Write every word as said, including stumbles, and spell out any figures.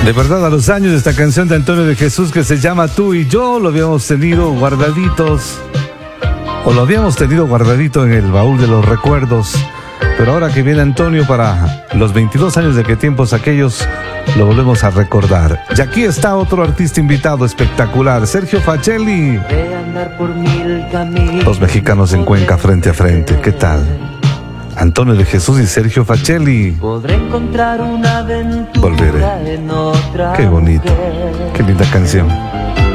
De verdad, a los años, esta canción de Antonio de Jesús que se llama Tú y Yo, lo habíamos tenido guardaditos, o lo habíamos tenido guardadito en el baúl de los recuerdos. Pero ahora que viene Antonio para los veintidós años de qué tiempos aquellos, lo volvemos a recordar. Y aquí está otro artista invitado espectacular, Sergio Facelli. Los mexicanos en Cuenca frente a frente. ¿Qué tal? Antonio de Jesús y Sergio Facelli. Volveré. Qué bonito. Qué linda canción.